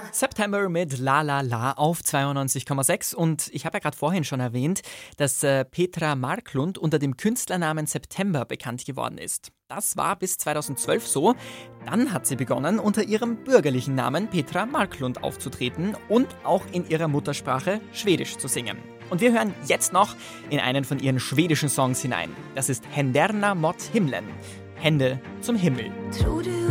September mit La La La auf 92,6 und ich habe ja gerade vorhin schon erwähnt, dass Petra Marklund unter dem Künstlernamen September bekannt geworden ist. Das war bis 2012 so. Dann hat sie begonnen, unter ihrem bürgerlichen Namen Petra Marklund aufzutreten und auch in ihrer Muttersprache Schwedisch zu singen. Und wir hören jetzt noch in einen von ihren schwedischen Songs hinein. Das ist Händerna mot himlen. Hände zum Himmel. Tror du